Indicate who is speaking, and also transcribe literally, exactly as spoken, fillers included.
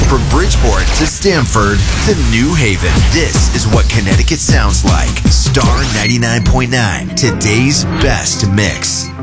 Speaker 1: From Bridgeport to Stamford to New Haven, this is what Connecticut sounds like. Star ninety-nine point nine, today's best mix.